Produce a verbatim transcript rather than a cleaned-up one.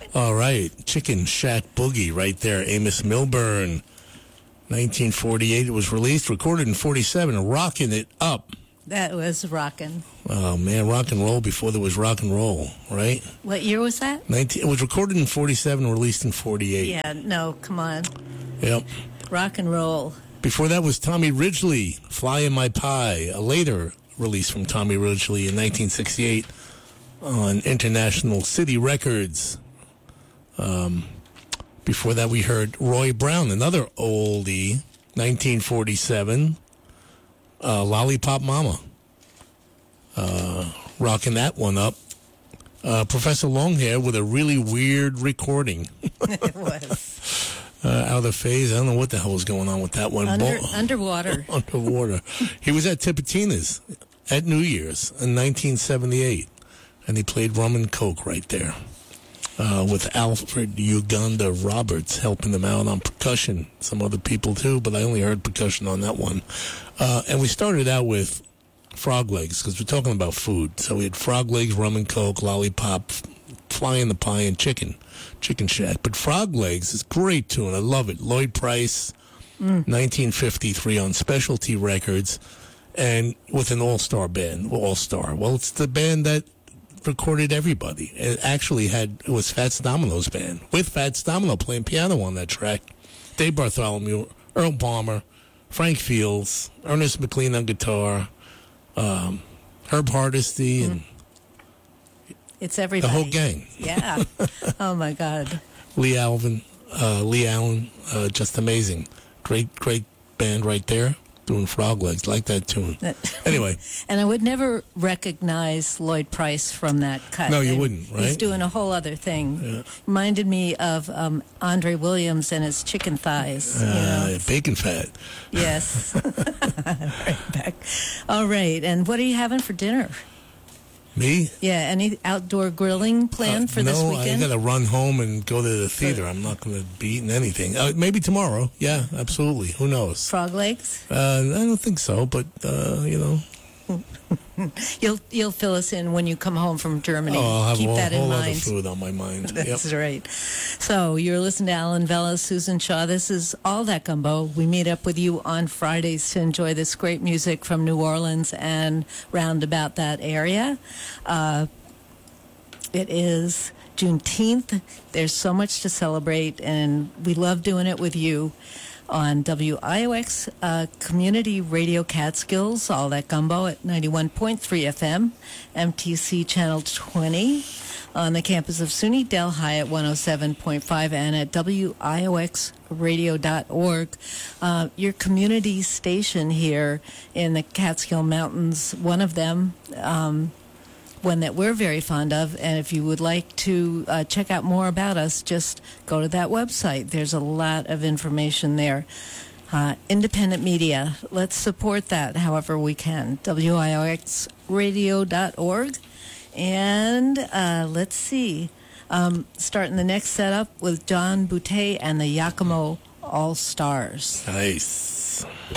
All right. Chicken Shack Boogie right there. Amos Milburn. nineteen forty-eight. It was released, recorded in forty-seven. Rocking It Up. That was rockin'. Oh, man. Rock and roll before there was rock and roll, right? What year was that? nineteen It was recorded in forty-seven, released in forty-eight. Yeah, no, come on. Yep. Rock and roll. Before that was Tommy Ridgely, Fly in My Pie, a later release from Tommy Ridgely in nineteen sixty-eight on International City Records. Um, before that, we heard Roy Brown, another oldie, nineteen forty-seven, uh, Lollipop Mama. Uh, rocking that one up. Uh, Professor Longhair with a really weird recording. It was. Uh, out of phase. I don't know what the hell was going on with that one. Under, Bo- underwater. underwater. He was at Tipitina's at New Year's in nineteen seventy-eight, and he played Rum and Coke right there uh, with Alfred Uganda Roberts helping him out on percussion. Some other people too, but I only heard percussion on that one. Uh, and we started out with Frog Legs because we're talking about food. So we had Frog Legs, Rum and Coke, Lollipop, Fly in the Pie, and Chicken. Chicken Shack. But Frog Legs is a great tune. I love it. Lloyd Price, mm. nineteen fifty-three on Specialty Records, and with an all-star band. All-star. Well, it's the band that recorded everybody. It actually had, it was Fats Domino's band, with Fats Domino playing piano on that track. Dave Bartholomew, Earl Palmer, Frank Fields, Ernest McLean on guitar, um, Herb Hardesty, mm. and it's everybody. the whole gang. Yeah. Oh, my God. Lee Alvin, uh, Lee Allen, uh, just amazing. Great, great band right there doing Frog Legs. Like that tune. Anyway. And I would never recognize Lloyd Price from that cut. No, you and wouldn't, right? He's doing a whole other thing. Yeah. Reminded me of um, Andre Williams and his chicken thighs. Uh, you know? Bacon fat. Yes. Right back. All right. And what are you having for dinner? Me? Yeah, any outdoor grilling planned uh, for this no, weekend? No, I got to run home and go to the theater. I'm not going to be eating anything. Uh, maybe tomorrow. Yeah, absolutely. Who knows? Frog legs? Uh, I don't think so, but, uh, you know. You'll you'll fill us in when you come home from Germany. Oh, I'll have Keep a that whole in other mind. food on my mind. That's yep. right. So you're listening to Alan Vela, Susan Shaw. This is All That Gumbo. We meet up with you on Fridays to enjoy this great music from New Orleans and round about that area. Uh, it is Juneteenth. There's so much to celebrate, and we love doing it with you on W I O X uh, Community Radio Catskills, All That Gumbo at ninety-one point three F M, M T C Channel twenty, on the campus of SUNY Delhi at one oh seven point five, and at W I O X radio dot org. Uh, your community station here in the Catskill Mountains, one of them, um, one that we're very fond of. And if you would like to uh, check out more about us, just go to that website. There's a lot of information there. Uh, independent media, let's support that however we can. W I O X radio dot org. And uh, let's see, um, starting the next setup with John Boutte and the Yakimo All Stars. Nice.